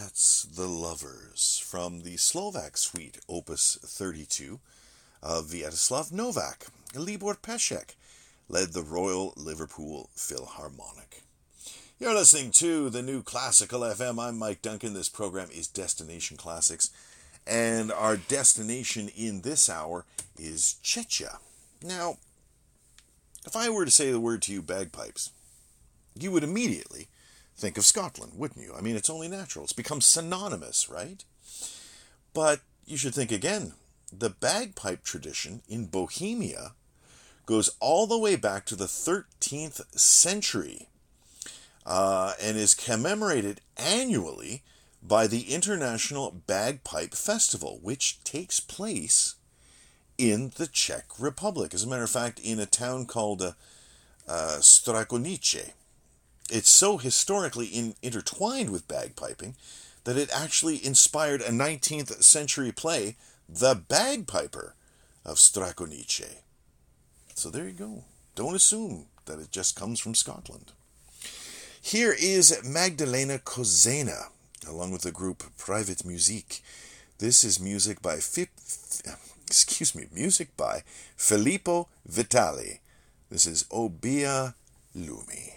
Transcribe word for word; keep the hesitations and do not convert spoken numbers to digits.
That's The Lovers from the Slovak suite, Opus thirty-two, of Vyacheslav Novak. Libor Pesek led the Royal Liverpool Philharmonic. You're listening to the New Classical F M. I'm Mike Duncan. This program is Destination Classics, and our destination in this hour is Czechia. Now, if I were to say the word to you, bagpipes, you would immediately think of Scotland, wouldn't you? I mean, it's only natural. It's become synonymous, right? But you should think again. The bagpipe tradition in Bohemia goes all the way back to the thirteenth century uh, and is commemorated annually by the International Bagpipe Festival, which takes place in the Czech Republic. As a matter of fact, in a town called uh, uh, Strakonice. It's so historically in, intertwined with bagpiping that it actually inspired a nineteenth century play, The Bagpiper of Strakonice. So there you go. Don't assume that it just comes from Scotland. Here is Magdalena Kozena, along with the group Private Musique. This is music by Fi- excuse me, music by Filippo Vitali. This is Obia Lumi.